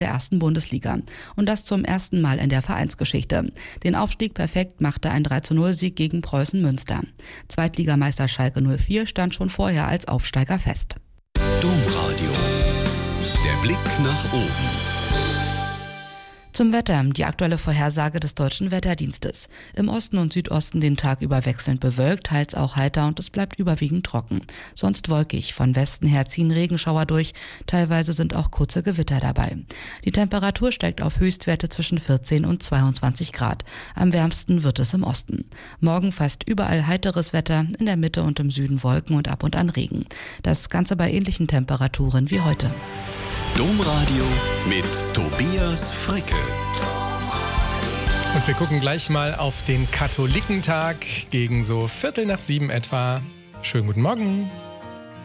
der ersten Bundesliga. Und das zum ersten Mal in der Vereinsgeschichte. Den Aufstieg perfekt machte ein 3:0-Sieg gegen Preußen Münster. Zweitligameister Schalke 04 stand schon vorher als Aufsteiger fest. Domradio. Der Blick nach oben. Zum Wetter, die aktuelle Vorhersage des Deutschen Wetterdienstes. Im Osten und Südosten den Tag über wechselnd bewölkt, teils auch heiter und es bleibt überwiegend trocken. Sonst wolkig, von Westen her ziehen Regenschauer durch, teilweise sind auch kurze Gewitter dabei. Die Temperatur steigt auf Höchstwerte zwischen 14 und 22 Grad. Am wärmsten wird es im Osten. Morgen fast überall heiteres Wetter, in der Mitte und im Süden Wolken und ab und an Regen. Das Ganze bei ähnlichen Temperaturen wie heute. Domradio mit Tobias Fricke. Und wir gucken gleich mal auf den Katholikentag gegen so 6:15 etwa. Schönen guten Morgen.